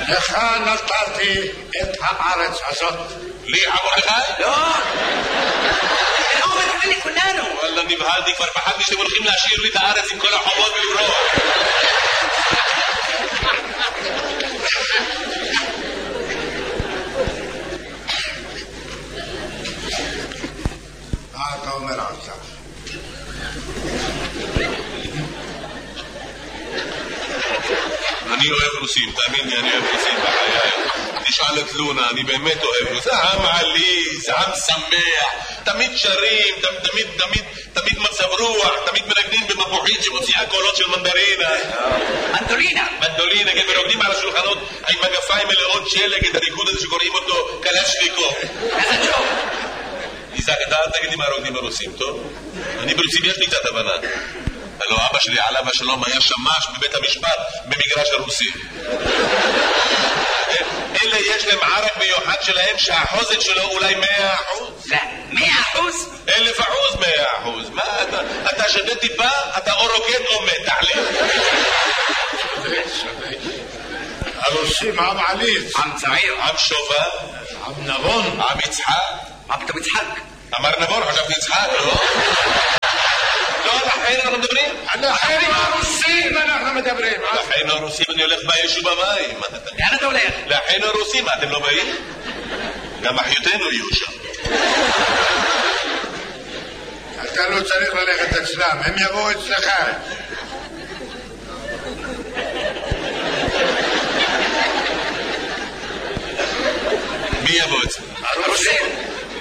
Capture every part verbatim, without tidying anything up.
לך נתתי את הארץ הזאת. לי מרדכי? לא. לא, מתכוון לכולנו. וואלה, נבהלתי, כבר פחדתי שאתם הולכים להשאיר לי את הארץ עם כל החובות ולברוח. מה אתה אומר עכשיו? אני אוהב רוסים, תאמין לי, אני אוהב רוסים בחיי. תשאל את לונה, אני באמת אוהב רוסים. עם עליז, עם שמח, תמיד שרים, תמיד, תמיד, תמיד מצב רוח, תמיד מנגנים במבוחית שמוציאה קולות של מנדרינה. מנדולינה. מנדולינה, כן, ורוקדים על השולחנות עם מגפיים מלאות שלג, את הריקוד הזה שקוראים אותו קלצ'ניקוב. איזה ג'וב. איזק, אתה אל תגיד לי מה רוקדים ברוסים, טוב? אני ברוסים יש לי קצת הבנה. הלוא אבא שלי עליו השלום היה שמש בבית המשפט במגרש הרוסי. אלה יש להם ערק מיוחד שלהם שהחוזק שלו אולי מאה אחוז. לא, מאה אחוז? אלף אחוז מאה אחוז. מה אתה? אתה שווה טיפה, אתה או רוקד או מת, תחליט. הרוסים עם עליז, עם צעיר, עם שובה, עם נבון, עם יצחק. מה פתאום יצחק? אמר נבון, חשבתי יצחק, לא? לא, לכן אנחנו מדברים? לכן הרוסים אנחנו מדברים. לכן הרוסים אני הולך באש ובמים. לאן אתה הולך? לכן הרוסים, אתם לא באים? גם אחיותינו יהיו שם. אתה לא צריך ללכת אצלם, הם יבואו אצלך. מי יבוא אצלם? הרוסים.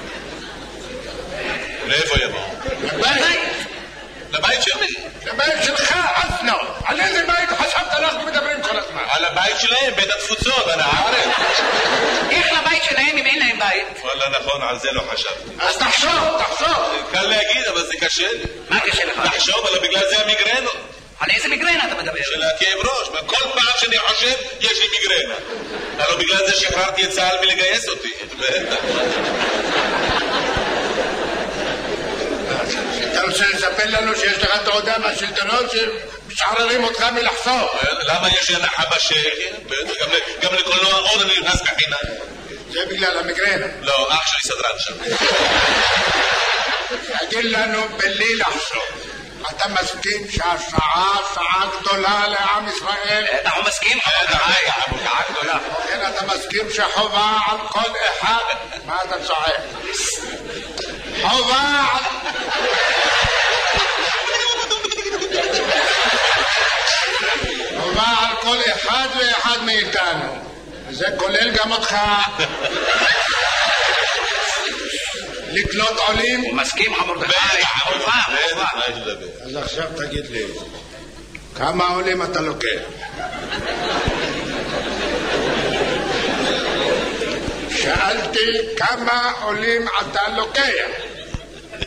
לאיפה יבואו? לבית. לבית שלי. לבית שלך, אסנו. על איזה בית חשבת אנחנו מדברים כל הזמן? על הבית שלהם, בית התפוצות, על הארץ. איך לבית שלהם אם אין להם בית? וואלה, נכון, על זה לא חשבתי. אז תחשוב, תחשוב. קל להגיד, אבל זה קשה לי. מה קשה לך? לחשוב, אבל בגלל זה המיגרנה. על איזה מיגרנה אתה מדבר? של הכאב ראש. כל פעם שאני חושב, יש לי מיגרנה. אבל בגלל זה שחררתי את צה"ל מלגייס אותי. אתה רוצה לספר לנו שיש לך תעודה מהשלטונות שמשחררים אותך מלחשוב? למה יש לי הנחה בשקל? גם לקולנוע עוד אני נכנס בחינם. זה בגלל המיגרנה. לא, אח שלי סדרן שם. תגיד לנו בלי לחשוב, אתה מסכים שהשעה שעה גדולה לעם ישראל? אנחנו מסכים? שעה גדולה. כן, אתה מסכים שחובה על כל אחד? מה אתה צוחק? חובה על... חובה על כל אחד ואחד מאיתנו, וזה כולל גם אותך, לקלוט עולים. הוא מסכים מרדכי, חובה. אז עכשיו תגיד לי, כמה עולים אתה לוקח? שאלתי כמה עולים אתה לוקח.